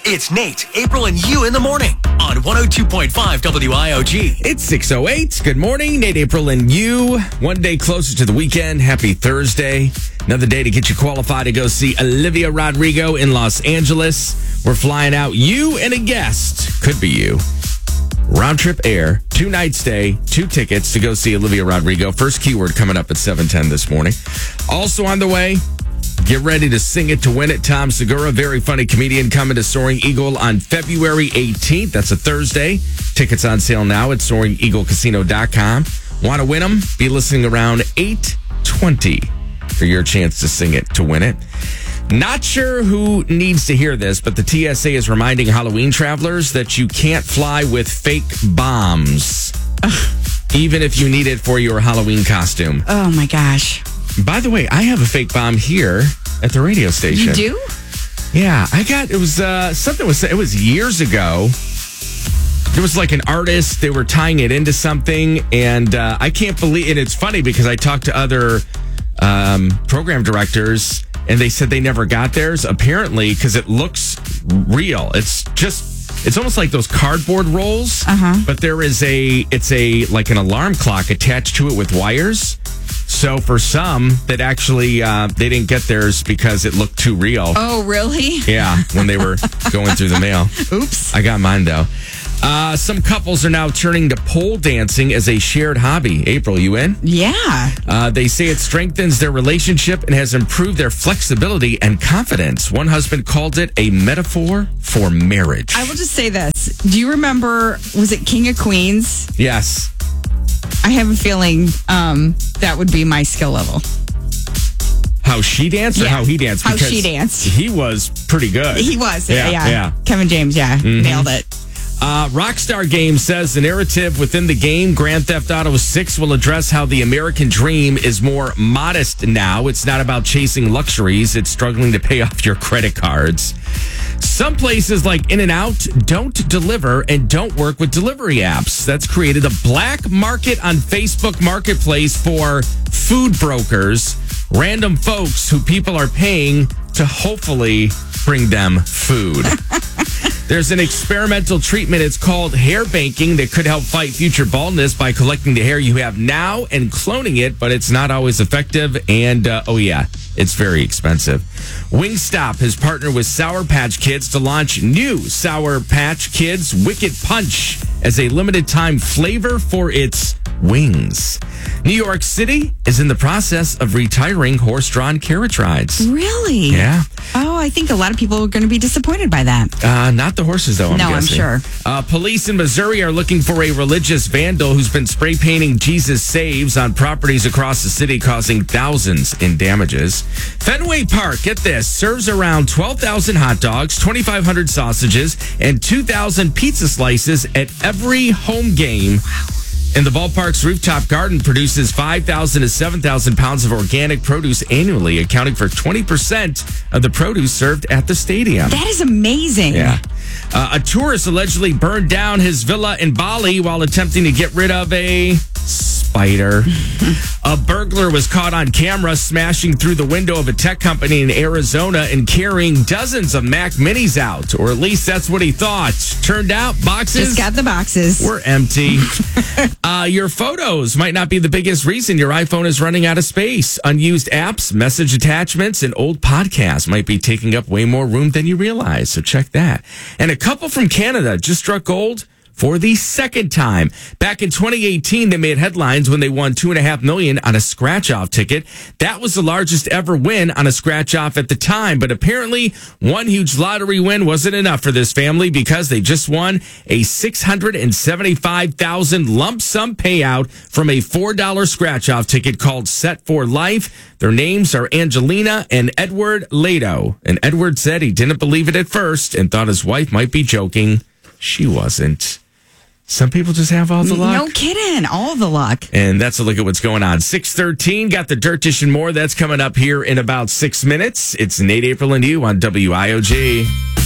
It's Nate, April, and you in the morning on 102.5 WIOG. It's 6:08. Good morning, Nate, April, and you. One day closer to the weekend. Happy Thursday. Another day to get you qualified to go see Olivia Rodrigo in Los Angeles. We're flying out you and a guest. Could be you. Round trip air, 2-night stay, 2 tickets to go see Olivia Rodrigo. First keyword coming up at 7:10 this morning. Also on the way, get ready to sing it to win it. Tom Segura, very funny comedian, coming to Soaring Eagle on February 18th. That's a Thursday. Tickets on sale now at SoaringEagleCasino.com. Want to win them? Be listening around 8:20 for your chance to sing it to win it. Not sure who needs to hear this, but the TSA is reminding Halloween travelers that you can't fly with fake bombs, even if you need it for your Halloween costume. Oh, my gosh. By the way, I have a fake bomb here at the radio station. You do? Yeah, it was it was years ago. There was like an artist, they were tying it into something, and I can't believe it. It's funny because I talked to other program directors, and they said they never got theirs, apparently, because it looks real. It's almost like those cardboard rolls, but it's like an alarm clock attached to it with wires. So for some that actually, they didn't get theirs because it looked too real. Oh, really? Yeah, when they were going through the mail. Oops. I got mine, though. Some couples are now turning to pole dancing as a shared hobby. April, you in? Yeah. They say it strengthens their relationship and has improved their flexibility and confidence. One husband called it a metaphor for marriage. I will just say this. Do you remember, was it King of Queens? Yes. I have a feeling that would be my skill level. How she danced or how he danced? How Because she danced. He was pretty good. He was. Yeah. Yeah. Kevin James, nailed it. Rockstar Games says the narrative within the game, Grand Theft Auto 6, will address how the American dream is more modest now. It's not about chasing luxuries. It's struggling to pay off your credit cards. Some places like In-N-Out don't deliver and don't work with delivery apps. That's created a black market on Facebook Marketplace for food brokers, random folks who people are paying to hopefully bring them food. There's an experimental treatment. It's called hair banking that could help fight future baldness by collecting the hair you have now and cloning it, but it's not always effective. And, it's very expensive. Wingstop has partnered with Sour Patch Kids to launch new Sour Patch Kids Wicked Punch as a limited time flavor for its wings. New York City is in the process of retiring horse-drawn carriage rides. Really? Yeah. Oh, I think a lot of people are going to be disappointed by that. Not the horses, though, I'm guessing. I'm sure. Police in Missouri are looking for a religious vandal who's been spray painting Jesus Saves on properties across the city, causing thousands in damages. Fenway Park, get this, serves around 12,000 hot dogs, 2,500 sausages, and 2,000 pizza slices at every home game. Wow. And the ballpark's rooftop garden produces 5,000 to 7,000 pounds of organic produce annually, accounting for 20% of the produce served at the stadium. That is amazing. Yeah. A tourist allegedly burned down his villa in Bali while attempting to get rid of a spider. A burglar was caught on camera smashing through the window of a tech company in Arizona and carrying dozens of Mac Minis out, or at least that's what he thought. Turned out, boxes Just got the boxes. were empty. Your photos might not be the biggest reason your iPhone is running out of space. Unused apps, message attachments, and old podcasts might be taking up way more room than you realize. So check that. And a couple from Canada just struck gold for the second time. Back in 2018, they made headlines when they won $2.5 million on a scratch-off ticket. That was the largest ever win on a scratch-off at the time. But apparently, one huge lottery win wasn't enough for this family because they just won a $675,000 lump sum payout from a $4 scratch-off ticket called Set for Life. Their names are Angelina and Edward Lato. And Edward said he didn't believe it at first and thought his wife might be joking. She wasn't. Some people just have all the luck. No kidding. All the luck. And that's a look at what's going on. 6:13, got the Dirt Dish and more. That's coming up here in about 6 minutes. It's Nate, April, and you on WIOG.